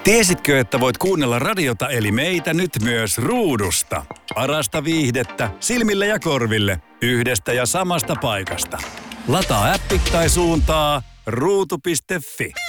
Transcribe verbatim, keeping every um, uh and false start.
Tiesitkö, että voit kuunnella radiota eli meitä nyt myös ruudusta? Parasta viihdettä silmille ja korville yhdestä ja samasta paikasta. Lataa appi tai suuntaa ruutu piste fi.